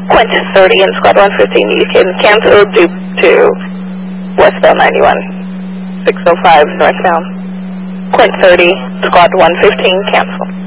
Quint 30 and Squad 115, you can cancel due to westbound 91, 605 northbound. Quint 30, Squad 115, cancel.